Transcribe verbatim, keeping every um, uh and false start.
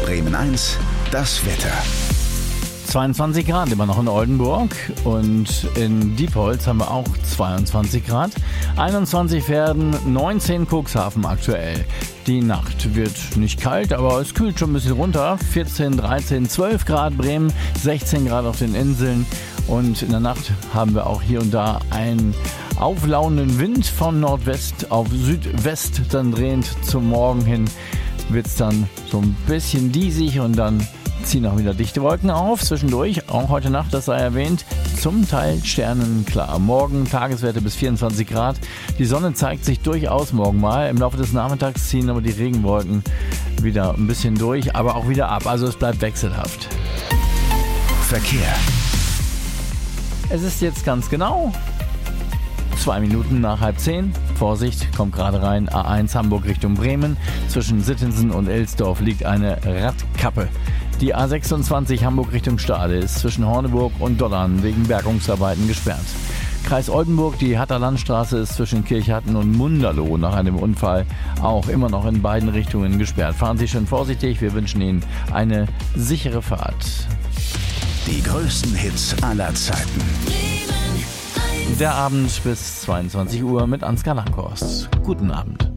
Bremen eins, das Wetter. zweiundzwanzig Grad immer noch in Oldenburg und in Diepholz haben wir auch zweiundzwanzig Grad. einundzwanzig Verden, neunzehn Cuxhaven aktuell. Die Nacht wird nicht kalt, aber es kühlt schon ein bisschen runter. vierzehn, dreizehn, zwölf Grad Bremen, sechzehn Grad auf den Inseln. Und in der Nacht haben wir auch hier und da einen auflauenden Wind von Nordwest auf Südwest, dann drehend zum Morgen hin wird es dann so ein bisschen diesig und dann ziehen auch wieder dichte Wolken auf. Zwischendurch, auch heute Nacht, das sei erwähnt, zum Teil sternenklar. Morgen Tageswerte bis vierundzwanzig Grad. Die Sonne zeigt sich durchaus morgen mal. Im Laufe des Nachmittags ziehen aber die Regenwolken wieder ein bisschen durch, aber auch wieder ab. Also es bleibt wechselhaft. Verkehr. Es ist jetzt ganz genau zwei Minuten nach halb zehn. Vorsicht, kommt gerade rein. A eins Hamburg Richtung Bremen. Zwischen Sittensen und Elsdorf liegt eine Radkappe. Die A sechsundzwanzig Hamburg Richtung Stade ist zwischen Horneburg und Dollern wegen Bergungsarbeiten gesperrt. Kreis Oldenburg, die Hatter Landstraße ist zwischen Kirchhatten und Munderloh nach einem Unfall auch immer noch in beiden Richtungen gesperrt. Fahren Sie schön vorsichtig, wir wünschen Ihnen eine sichere Fahrt. Die größten Hits aller Zeiten. Der Abend bis zweiundzwanzig Uhr mit Ansgar Langhorst. Guten Abend.